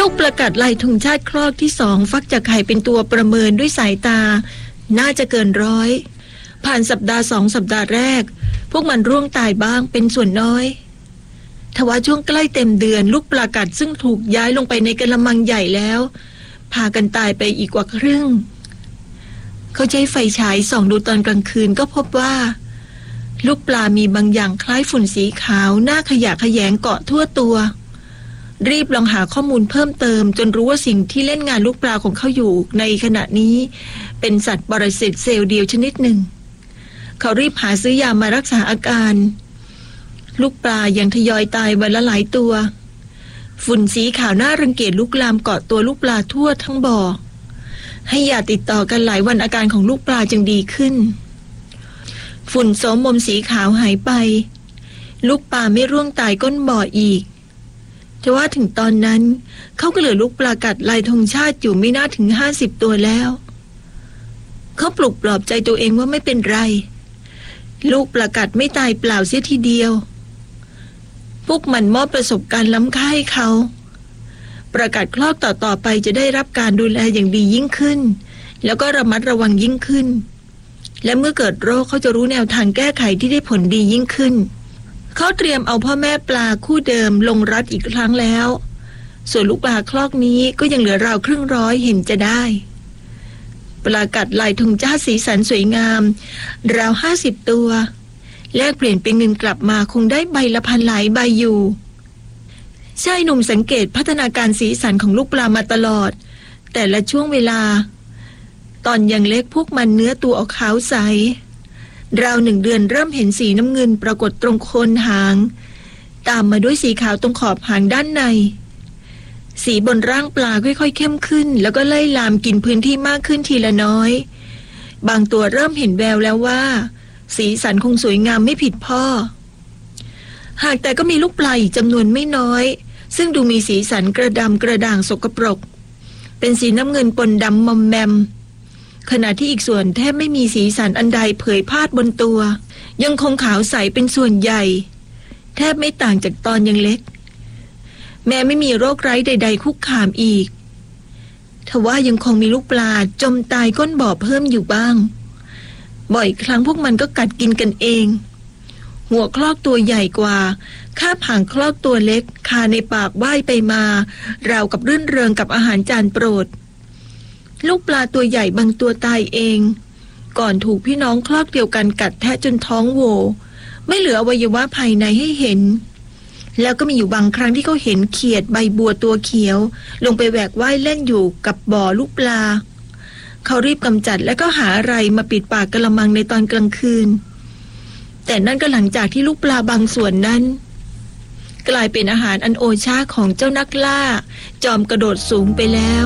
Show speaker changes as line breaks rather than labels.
ลูกประกาศลายธงชาติคลอกที่2ฟักจากไข่เป็นตัวประเมินด้วยสายตาน่าจะเกิน100ผ่านสัปดาห์2 สัปดาห์แรกพวกมันร่วงตายบ้างเป็นส่วนน้อยทว่าช่วงใกล้เต็มเดือนลูกปลากัดซึ่งถูกย้ายลงไปในกระมังใหญ่แล้วพากันตายไปอีกกว่าครึ่งเขาใช้ไฟฉายส่องดูตอนกลางคืนก็พบว่าลูกปลามีบางอย่างคล้ายฝุ่นสีขาวหน้าขยะแขยงเกาะทั่วตัวรีบลองหาข้อมูลเพิ่มเติมจนรู้ว่าสิ่งที่เล่นงานลูกปลาของเขาอยู่ในขณะนี้เป็นสัตว์ปรสิตเซลล์เดียวชนิดหนึ่งเขารีบหาซื้อยามารักษาอาการลูกปลายังทยอยตายวันละหลายตัวฝุ่นสีขาวน่ารังเกียจลุกลามเกาะตัวลูกปลาทั่วทั้งบ่อให้ยาติดต่อกันหลายวันอาการของลูกปลาจึงดีขึ้นฝุ่นโสมมสีขาวหายไปลูกปลาไม่ร่วงตายก้นบ่ออีกแต่ว่าถึงตอนนั้นเขาก็เหลือลูกปลากัดลายธงชาติอยู่ไม่น่าถึง50ตัวแล้วเขาปลุกปลอบใจตัวเองว่าไม่เป็นไรลูกปลากัดไม่ตายเปล่าเสียทีเดียวพวกมันมอบประสบการณ์ล้ำค่าให้เขาประกาศคลอกต่อไปจะได้รับการดูแลอย่างดียิ่งขึ้นแล้วก็ระมัดระวังยิ่งขึ้นและเมื่อเกิดโรคเขาจะรู้แนวทางแก้ไขที่ได้ผลดียิ่งขึ้นเขาเตรียมเอาพ่อแม่ปลาคู่เดิมลงรัดอีกครั้งแล้วส่วนลูกปลาคลอกนี้ก็ยังเหลือราว100เห็นจะได้ปลากัดลายธงชาติสีสันสวยงามราว50ตัวแลกเปลี่ยนเป็นเงินกลับมาคงได้ใบละพันหลายใบอยู่ชายหนุ่มสังเกตพัฒนาการสีสันของลูกปลามาตลอดแต่ละช่วงเวลาตอนยังเล็กพวกมันเนื้อตัวออกขาวใสราว1 เดือนเริ่มเห็นสีน้ำเงินปรากฏตรงโคนหางตามมาด้วยสีขาวตรงขอบหางด้านในสีบนร่างปลาค่อยๆเข้มขึ้นแล้วก็ไล่ลามกินพื้นที่มากขึ้นทีละน้อยบางตัวเริ่มเห็นแววแล้วว่าสีสันคงสวยงามไม่ผิดพ่อหากแต่ก็มีลูกปลาอีกจำนวนไม่น้อยซึ่งดูมีสีสันกระดำกระด่างสกปรกเป็นสีน้ำเงินปนดำมอมแมมขณะที่อีกส่วนแทบไม่มีสีสันอันใดเผยพาดบนตัวยังคงขาวใสเป็นส่วนใหญ่แทบไม่ต่างจากตอนยังเล็กแม้ไม่มีโรคไร้ใดๆคุกคามอีกทว่ายังคงมีลูกปลาจมตายก้นบ่อเพิ่มอยู่บ้างบ่อยครั้งพวกมันก็กัดกินกันเองหัวคลอกตัวใหญ่กว่าคาบหางคลอกตัวเล็กคาในปากว่ายไปมาราวกับรื่นเริงกับอาหารจานโปรดลูกปลาตัวใหญ่บางตัวตายเองก่อนถูกพี่น้องคลอกเดียวกันกัดแทะจนท้องโหว่ไม่เหลืออวัยวะภายในให้เห็นแล้วก็มีอยู่บางครั้งที่เขาเห็นเขียดใบบัวตัวเขียวลงไปแหวกว่ายเล่นอยู่กับบ่อลูกปลาเขารีบกำจัดและก็หาอะไรมาปิดปากกระมังในตอนกลางคืนแต่นั่นก็หลังจากที่ลูกปลาบางส่วนนั้นกลายเป็นอาหารอันโอชะของเจ้านักล่าจอมกระโดดสูงไปแล้ว